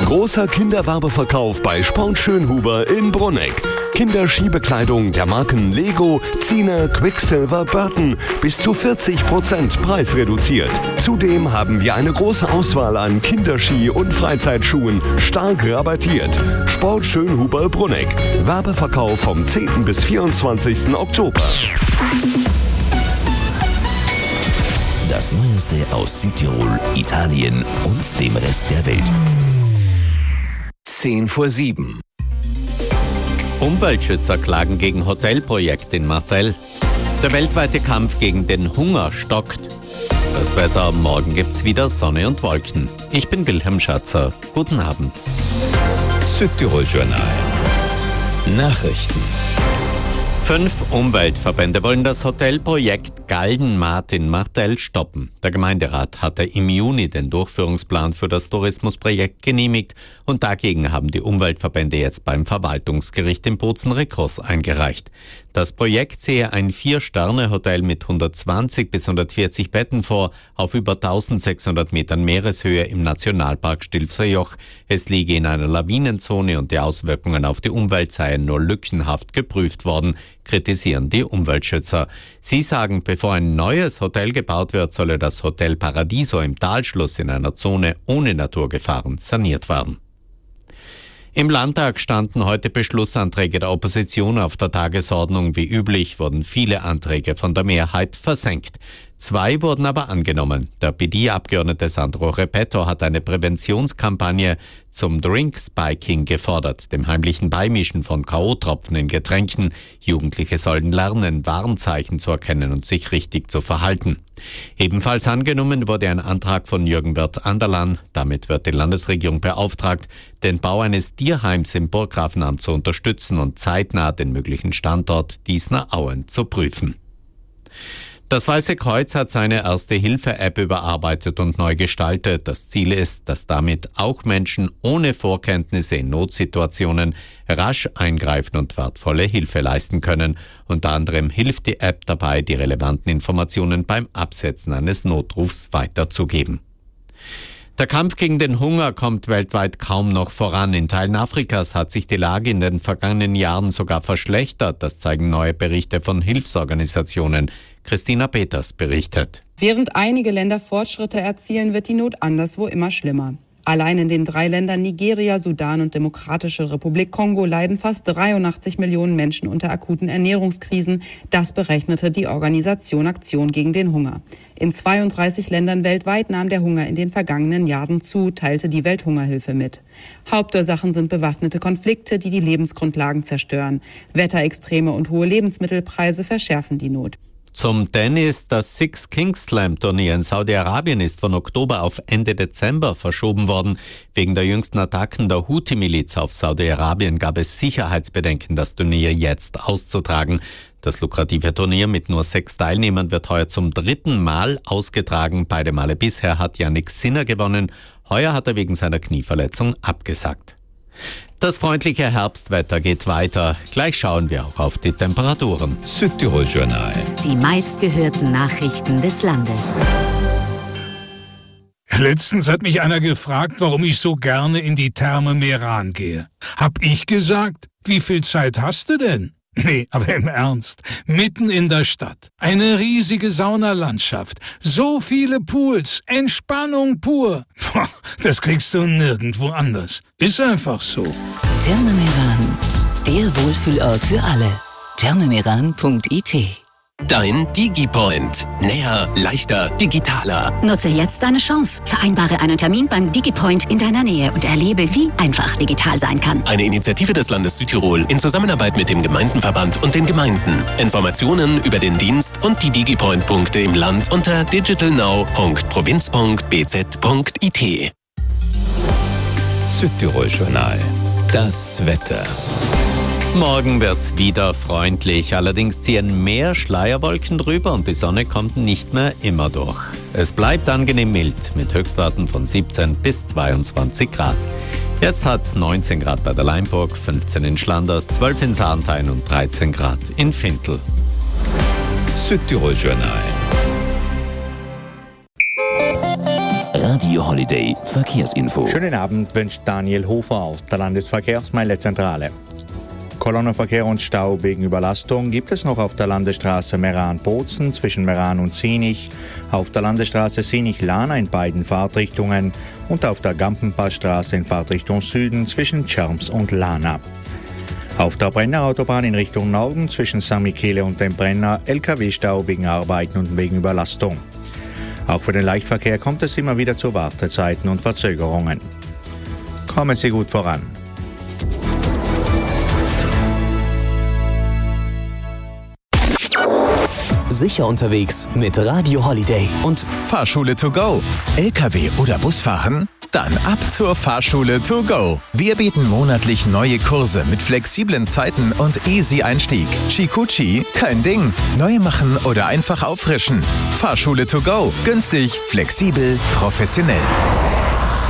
Großer Kinderwabeverkauf bei Sport Schönhuber in Brunegg. Kinderskibekleidung der Marken Lego, Zine, Quicksilver, Burton bis zu 40% preisreduziert. Zudem haben wir eine große Auswahl an Kinderski- und Freizeitschuhen stark rabattiert. Sport Schönhuber Brunegg. Wabeverkauf vom 10. bis 24. Oktober. Das Neueste aus Südtirol, Italien und dem Rest der Welt. 6:50. Umweltschützer klagen gegen Hotelprojekt in Martel. Der weltweite Kampf gegen den Hunger stockt. Das Wetter: morgen gibt's wieder Sonne und Wolken. Ich bin Wilhelm Schatzer. Guten Abend. Südtirol Journal. Nachrichten. 5 Umweltverbände wollen das Hotelprojekt Galgenmaat in Martel stoppen. Der Gemeinderat hatte im Juni den Durchführungsplan für das Tourismusprojekt genehmigt und dagegen haben die Umweltverbände jetzt beim Verwaltungsgericht in Bozen Rekurs eingereicht. Das Projekt sehe ein 4-Sterne-Hotel mit 120 bis 140 Betten vor, auf über 1600 Metern Meereshöhe im Nationalpark Stilfser Joch. Es liege in einer Lawinenzone und die Auswirkungen auf die Umwelt seien nur lückenhaft geprüft worden, kritisieren die Umweltschützer. Sie sagen, bevor ein neues Hotel gebaut wird, solle das Hotel Paradiso im Talschluss in einer Zone ohne Naturgefahren saniert werden. Im Landtag standen heute Beschlussanträge der Opposition auf der Tagesordnung. Wie üblich wurden viele Anträge von der Mehrheit versenkt. 2 wurden aber angenommen. Der PD-Abgeordnete Sandro Repetto hat eine Präventionskampagne zum Drink-Spiking gefordert, dem heimlichen Beimischen von K.O.-Tropfen in Getränken. Jugendliche sollen lernen, Warnzeichen zu erkennen und sich richtig zu verhalten. Ebenfalls angenommen wurde ein Antrag von Jürgen Wirth-Anderlan. Damit wird die Landesregierung beauftragt, den Bau eines Tierheims im Burggrafenamt zu unterstützen und zeitnah den möglichen Standort Diesner Auen zu prüfen. Das Weiße Kreuz hat seine Erste-Hilfe-App überarbeitet und neu gestaltet. Das Ziel ist, dass damit auch Menschen ohne Vorkenntnisse in Notsituationen rasch eingreifen und wertvolle Hilfe leisten können. Unter anderem hilft die App dabei, die relevanten Informationen beim Absetzen eines Notrufs weiterzugeben. Der Kampf gegen den Hunger kommt weltweit kaum noch voran. In Teilen Afrikas hat sich die Lage in den vergangenen Jahren sogar verschlechtert. Das zeigen neue Berichte von Hilfsorganisationen. Christina Peters berichtet. Während einige Länder Fortschritte erzielen, wird die Not anderswo immer schlimmer. Allein in den 3 Ländern Nigeria, Sudan und Demokratische Republik Kongo leiden fast 83 Millionen Menschen unter akuten Ernährungskrisen. Das berechnete die Organisation Aktion gegen den Hunger. In 32 Ländern weltweit nahm der Hunger in den vergangenen Jahren zu, teilte die Welthungerhilfe mit. Hauptursachen sind bewaffnete Konflikte, die die Lebensgrundlagen zerstören. Wetterextreme und hohe Lebensmittelpreise verschärfen die Not. Zum Tennis: das Six Kings Slam Turnier in Saudi-Arabien ist von Oktober auf Ende Dezember verschoben worden. Wegen der jüngsten Attacken der Houthi-Miliz auf Saudi-Arabien gab es Sicherheitsbedenken, das Turnier jetzt auszutragen. Das lukrative Turnier mit nur 6 Teilnehmern wird heuer zum 3. Mal ausgetragen. Beide Male bisher hat Jannik Sinner gewonnen. Heuer hat er wegen seiner Knieverletzung abgesagt. Das freundliche Herbstwetter geht weiter. Gleich schauen wir auch auf die Temperaturen. Südtirol Journal. Die meistgehörten Nachrichten des Landes. Letztens hat mich einer gefragt, warum ich so gerne in die Therme Meran gehe. Hab ich gesagt, wie viel Zeit hast du denn? Nee, aber im Ernst, mitten in der Stadt, eine riesige Saunalandschaft, so viele Pools, Entspannung pur. Das kriegst du nirgendwo anders. Ist einfach so. Therme Meran, der Wohlfühlort für alle. thermemeran.it. Dein DigiPoint. Näher, leichter, digitaler. Nutze jetzt deine Chance. Vereinbare einen Termin beim DigiPoint in deiner Nähe und erlebe, wie einfach digital sein kann. Eine Initiative des Landes Südtirol in Zusammenarbeit mit dem Gemeindenverband und den Gemeinden. Informationen über den Dienst und die DigiPoint-Punkte im Land unter digitalnow.provinz.bz.it. Südtirol Journal. Das Wetter. Morgen wird's wieder freundlich, allerdings ziehen mehr Schleierwolken drüber und die Sonne kommt nicht mehr immer durch. Es bleibt angenehm mild mit Höchstwerten von 17 bis 22 Grad. Jetzt hat's 19 Grad bei der Leimburg, 15 in Schlanders, 12 in Sarnthein und 13 Grad in Fintel. Südtirol Journal. Radio Holiday Verkehrsinfo. Schönen Abend wünscht Daniel Hofer aus der Landesverkehrsmeilezentrale. Kolonnenverkehr und Stau wegen Überlastung gibt es noch auf der Landesstraße Meran-Bozen zwischen Meran und Sinich, auf der Landesstraße Sinich-Lahna in beiden Fahrtrichtungen und auf der Gampenpassstraße in Fahrtrichtung Süden zwischen Tschirms und Lahna. Auf der Brennerautobahn in Richtung Norden zwischen St. Michele und dem Brenner LKW-Stau wegen Arbeiten und wegen Überlastung. Auch für den Leichtverkehr kommt es immer wieder zu Wartezeiten und Verzögerungen. Kommen Sie gut voran. Sicher unterwegs mit Radio Holiday und Fahrschule to go. LKW oder Busfahren? Dann ab zur Fahrschule to go. Wir bieten monatlich neue Kurse mit flexiblen Zeiten und easy Einstieg. Chikuchi, kein Ding. Neu machen oder einfach auffrischen. Fahrschule to go. Günstig, flexibel, professionell.